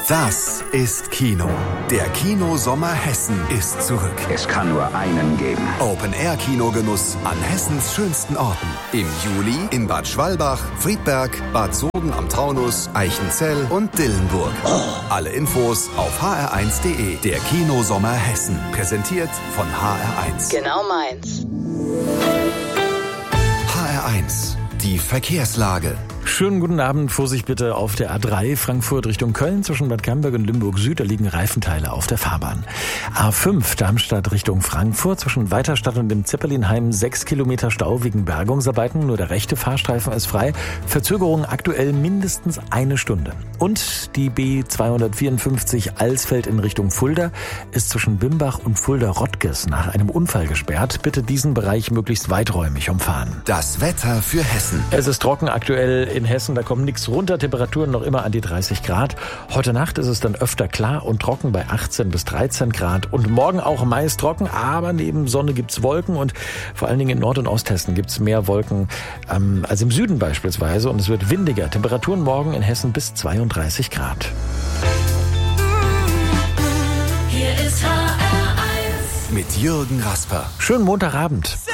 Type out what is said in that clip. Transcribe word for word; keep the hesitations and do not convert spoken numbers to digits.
Das ist Kino. Der Kinosommer Hessen ist zurück. Es kann nur einen geben. Open-Air-Kinogenuss an Hessens schönsten Orten. Im Juli in Bad Schwalbach, Friedberg, Bad Soden am Taunus, Eichenzell und Dillenburg. Alle Infos auf h r eins punkt d e. Der Kinosommer Hessen. Präsentiert von H R eins. Genau meins. H R eins. Die Verkehrslage. Schönen guten Abend. Vorsicht bitte auf der A drei Frankfurt Richtung Köln zwischen Bad Camberg und Limburg Süd. Da liegen Reifenteile auf der Fahrbahn. A fünf Darmstadt Richtung Frankfurt zwischen Weiterstadt und dem Zeppelinheim sechs Kilometer Stau wegen Bergungsarbeiten. Nur der rechte Fahrstreifen ist frei. Verzögerung aktuell mindestens eine Stunde. Und die B zweihundertvierundfünfzig Alsfeld in Richtung Fulda ist zwischen Bimbach und Fulda-Rottges nach einem Unfall gesperrt. Bitte diesen Bereich möglichst weiträumig umfahren. Das Wetter für Hessen. Es ist trocken aktuell in Hessen, da kommt nichts runter, Temperaturen noch immer an die dreißig Grad. Heute Nacht ist es dann öfter klar und trocken bei achtzehn bis dreizehn Grad und morgen auch meist trocken, aber neben Sonne gibt's Wolken und vor allen Dingen in Nord- und Osthessen gibt's mehr Wolken ähm, als im Süden beispielsweise und es wird windiger. Temperaturen morgen in Hessen bis zweiunddreißig Grad. Hier ist H R eins Mit Jürgen Rasper. Schönen Montagabend.